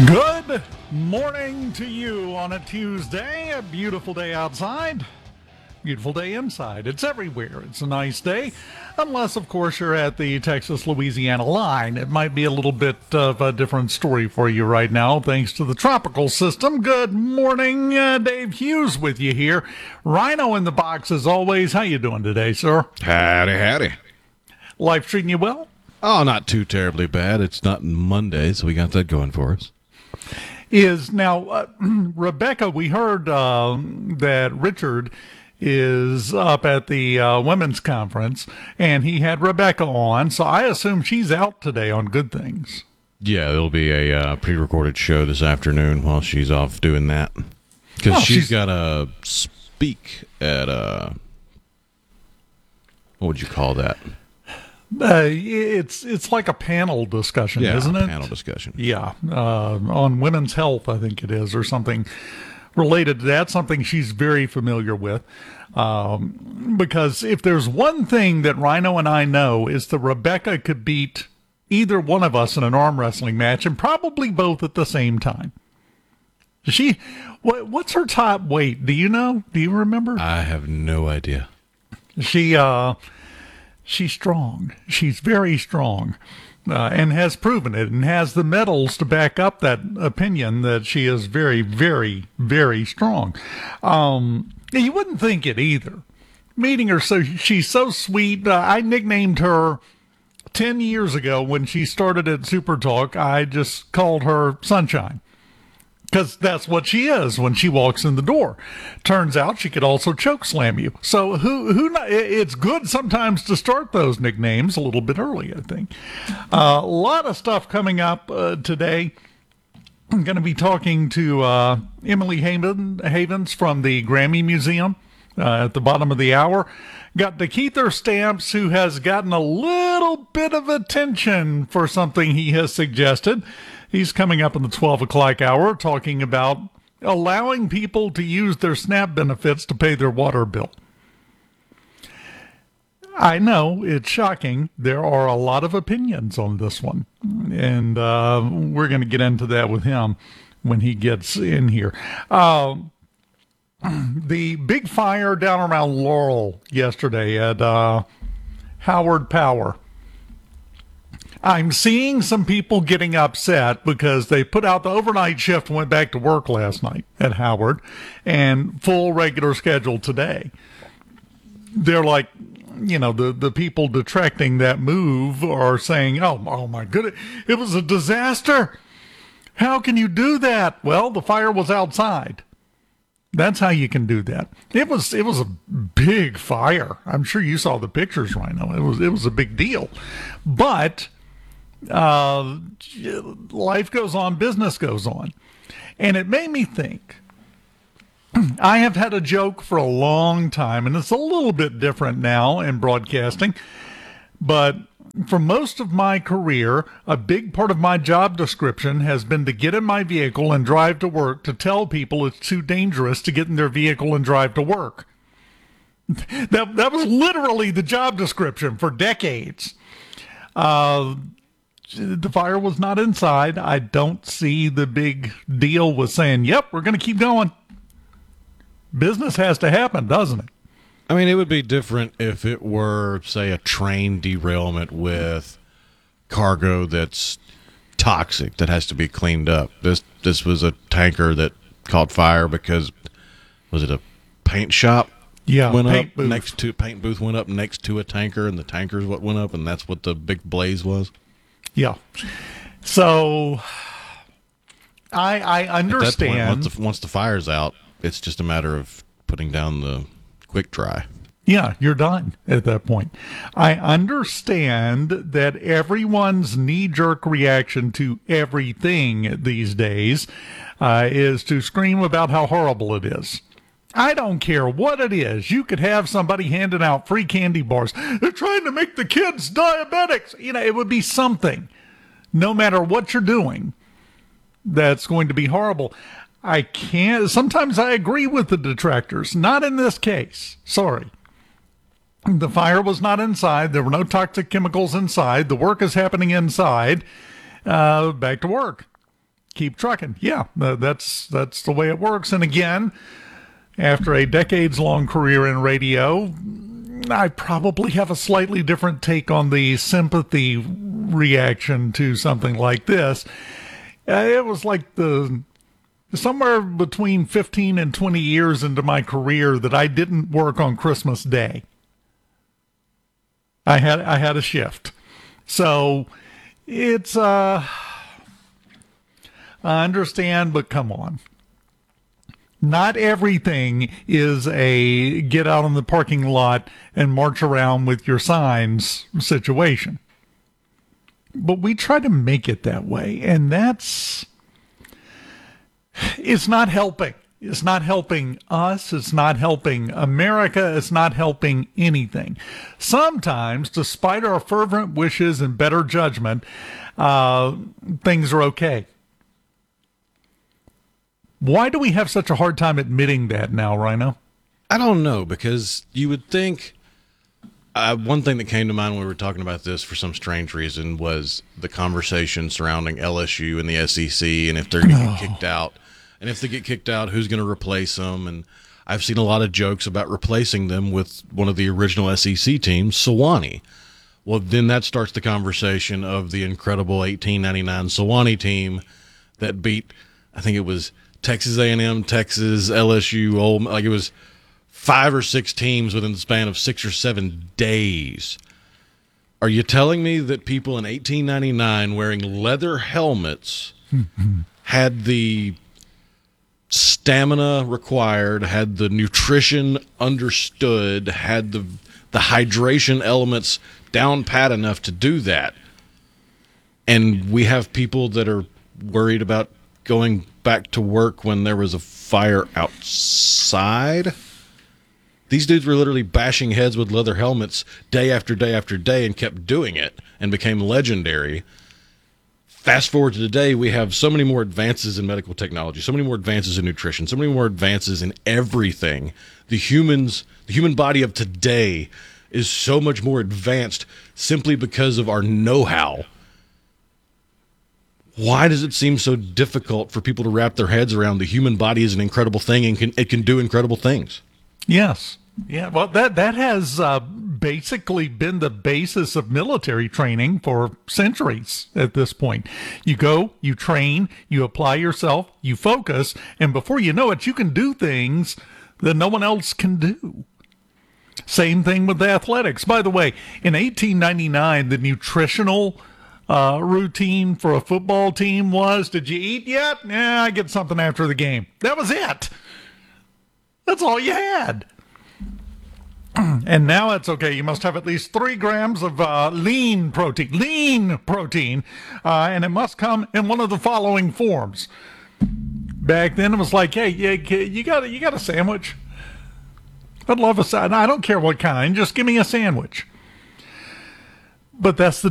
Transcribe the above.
Good morning to you on a Tuesday. A beautiful day outside, beautiful day inside. It's everywhere. It's a nice day, unless, of course, you're at the Texas-Louisiana line. It might be a little bit of a different story for you right now, thanks to the tropical system. Good morning, Dave Hughes with you here. Rhino in the box as always. How you doing today, sir? Howdy, howdy. Life treating you well? Oh, not too terribly bad. It's not Monday, so we got that going for us. Is now, Rebecca, we heard that Richard is up at the women's conference, and he had Rebecca on, so I assume she's out today on Good Things. Yeah, there'll be a pre-recorded show this afternoon while she's off doing that. Because she's got to speak at what would you call that? It's like a panel discussion, isn't it? Panel discussion. Yeah, on women's health, I think it is, or something related to that, something she's very familiar with. Because if there's one thing that Rhino and I know is that Rebecca could beat either one of us in an arm wrestling match, and probably both at the same time. What's her top weight? Do you know? Do you remember? I have no idea. She's strong. She's very strong, and has proven it, and has the medals to back up that opinion that she is very, very, very strong. You wouldn't think it either. Meeting her, she's so sweet. I nicknamed her 10 years ago when she started at Super Talk. I just called her Sunshine, because that's what she is when she walks in the door. Turns out she could also choke slam you. So it's good sometimes to start those nicknames a little bit early, I think. A lot of stuff coming up today. I'm going to be talking to Emily Havens from the Grammy Museum at the bottom of the hour. Got Keither Stamps, who has gotten a little bit of attention for something he has suggested. He's coming up in the 12 o'clock hour talking about allowing people to use their SNAP benefits to pay their water bill. I know, it's shocking. There are a lot of opinions on this one, and we're going to get into that with him when he gets in here. The big fire down around Laurel yesterday at Howard Power. I'm seeing some people getting upset because they put out the overnight shift and went back to work last night at Howard, and full regular schedule today. They're like, the people detracting that move are saying, oh my goodness, it was a disaster. How can you do that? Well, the fire was outside. That's how you can do that. It was a big fire. I'm sure you saw the pictures, Rhino. It was a big deal. But life goes on, business goes on. And it made me think, I have had a joke for a long time, and it's a little bit different now in broadcasting, but for most of my career, a big part of my job description has been to get in my vehicle and drive to work to tell people it's too dangerous to get in their vehicle and drive to work. That was literally the job description for decades. The fire was not inside. I don't see the big deal with saying, yep, we're going to keep going. Business has to happen, doesn't it? I mean, it would be different if it were, say, a train derailment with cargo that's toxic that has to be cleaned up. This was a tanker that caught fire because, was it a paint shop? Yeah, went paint up booth. next to paint booth went up next to a tanker, and the tanker's what went up, and that's what the big blaze was. Yeah. So I understand. At that point, once the fire's out, it's just a matter of putting down the quick dry. Yeah, you're done at that point. I understand that everyone's knee-jerk reaction to everything these days is to scream about how horrible it is. I don't care what it is. You could have somebody handing out free candy bars. They're trying to make the kids diabetics. It would be something. No matter what you're doing, that's going to be horrible. Sometimes I agree with the detractors. Not in this case. Sorry. The fire was not inside. There were no toxic chemicals inside. The work is happening inside. Back to work. keep trucking. Yeah, that's the way it works. And again, after a decades-long career in radio, I probably have a slightly different take on the sympathy reaction to something like this. It was like somewhere between 15 and 20 years into my career that I didn't work on Christmas Day. I had a shift. So it's I understand, but come on. Not everything is a get out in the parking lot and march around with your signs situation. But we try to make it that way, and it's not helping. It's not helping us. It's not helping America. It's not helping anything. Sometimes, despite our fervent wishes and better judgment, things are okay. Why do we have such a hard time admitting that now, Rhino? I don't know, because you would think one thing that came to mind when we were talking about this for some strange reason was the conversation surrounding LSU and the SEC and if they're going to get kicked out. And if they get kicked out, who's going to replace them? And I've seen a lot of jokes about replacing them with one of the original SEC teams, Sewanee. Well, then that starts the conversation of the incredible 1899 Sewanee team that beat, I think it was Texas A&M, Texas, LSU, like it was 5 or 6 teams within the span of 6 or 7 days. Are you telling me that people in 1899 wearing leather helmets had the stamina required, had the nutrition understood, had the hydration elements down pat enough to do that? And we have people that are worried about going back to work when there was a fire outside. These dudes were literally bashing heads with leather helmets day after day after day and kept doing it and became legendary. Fast forward to today, we have so many more advances in medical technology, so many more advances in nutrition, so many more advances in everything. The human body of today is so much more advanced simply because of our know-how. Why does it seem so difficult for people to wrap their heads around the human body is an incredible thing and it can do incredible things? Yes. Yeah, well, that has basically been the basis of military training for centuries at this point. You go, you train, you apply yourself, you focus, and before you know it, you can do things that no one else can do. Same thing with athletics. By the way, in 1899, the nutritional routine for a football team was, did you eat yet? Yeah, I get something after the game. That was it. That's all you had. And now it's okay. You must have at least 3 grams of lean protein, and it must come in one of the following forms. Back then, it was like, hey, you got a sandwich? I'd love a sandwich. I don't care what kind. Just give me a sandwich. But that's the